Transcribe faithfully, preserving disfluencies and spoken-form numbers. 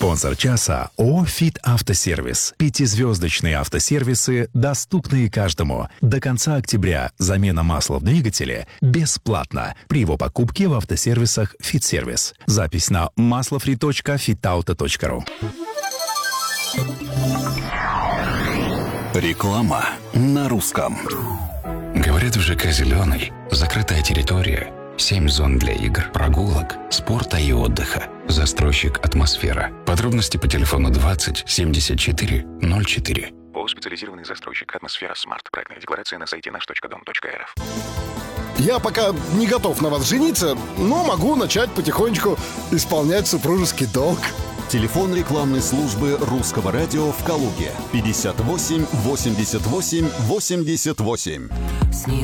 Спонсор часа ООО «Фит Автосервис». Пятизвездочные автосервисы, доступные каждому. До конца октября замена масла в двигателе бесплатна при его покупке в автосервисах «Фит-сервис». Запись на маслофри точка фитауто точка ру. Реклама на русском. Говорят, в ЖК «Зеленый» закрытая территория, семь зон для игр, прогулок, спорта и отдыха. Застройщик «Атмосфера». Подробности по телефону двадцать семьдесят четыре ноль четыре. ООО «Специализированный застройщик «Атмосфера Смарт». Проектная декларация на сайте наш точка дом точка эр эф. Я пока не готов на вас жениться, но могу начать потихонечку исполнять супружеский долг. Телефон рекламной службы Русского радио в Калуге. пятьдесят восемь восемьдесят восемь восемьдесят восемь.